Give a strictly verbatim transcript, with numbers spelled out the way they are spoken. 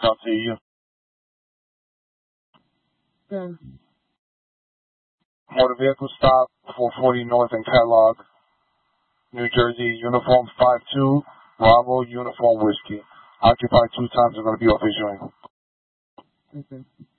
Talk to you. Good. Motor vehicle stop, four forty North and Kellogg, New Jersey, uniform five two, Bravo, uniform whiskey. Occupied two times are going to be off issuing. Okay.